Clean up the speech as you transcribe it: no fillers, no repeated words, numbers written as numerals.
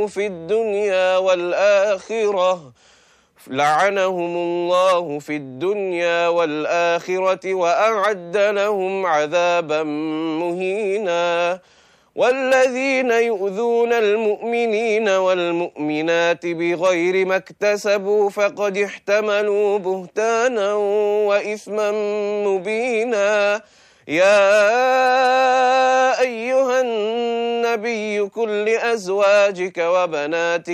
في الدنيا والآخرة لعنهم الله في الدنيا والآخرة وأعد لهم عذابا مهينا. والذين يؤذون المؤمنين والمؤمنات بغير ما اكتسبوا فقد احتملوا بهتانا وإثما مبينا. يا أيها النبي قل لأزواجك وبناتك